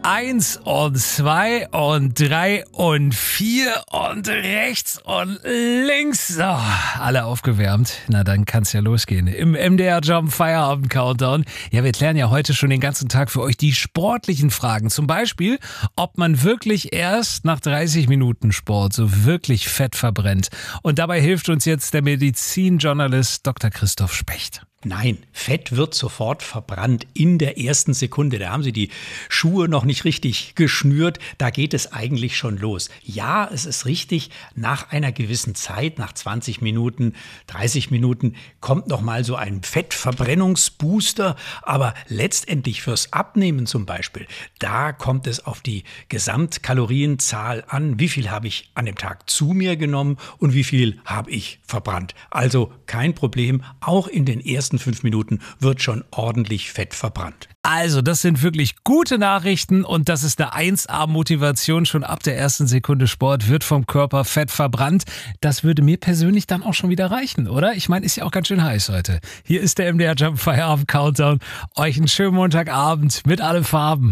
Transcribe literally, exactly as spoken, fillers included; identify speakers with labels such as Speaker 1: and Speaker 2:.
Speaker 1: eins und zwei und drei und vier und rechts und links. So, alle aufgewärmt. Na, dann kann's ja losgehen. Im M D R Jump Feierabend Countdown. Ja, wir klären ja heute schon den ganzen Tag für euch die sportlichen Fragen. Zum Beispiel, ob man wirklich erst nach dreißig Minuten Sport so wirklich Fett verbrennt. Und dabei hilft uns jetzt der Medizinjournalist Doktor Christoph Specht.
Speaker 2: Nein, Fett wird sofort verbrannt in der ersten Sekunde. Da haben Sie die Schuhe noch nicht richtig geschnürt. Da geht es eigentlich schon los. Ja, es ist richtig, nach einer gewissen Zeit, nach zwanzig Minuten, dreißig Minuten, kommt noch mal so ein Fettverbrennungsbooster. Aber letztendlich fürs Abnehmen zum Beispiel, da kommt es auf die Gesamtkalorienzahl an. Wie viel habe ich an dem Tag zu mir genommen und wie viel habe ich verbrannt? Also kein Problem, auch in den ersten fünf Minuten wird schon ordentlich Fett verbrannt.
Speaker 1: Also, das sind wirklich gute Nachrichten und das ist eine eins A-Motivation. Schon ab der ersten Sekunde Sport wird vom Körper Fett verbrannt. Das würde mir persönlich dann auch schon wieder reichen, oder? Ich meine, ist ja auch ganz schön heiß heute. Hier ist der M D R Jump Feierabend Countdown. Euch einen schönen Montagabend mit allen Farben.